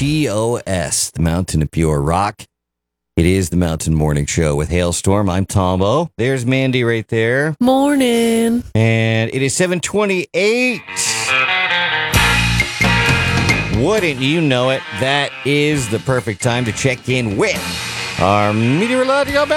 MTOS, the Mountain of Pure Rock. It is the Mountain Morning Show with Hailstorm. I'm Tombo. There's Mandy right there. Morning. And it is 7:28. Wouldn't you know it? That is the perfect time to check in with our meteorological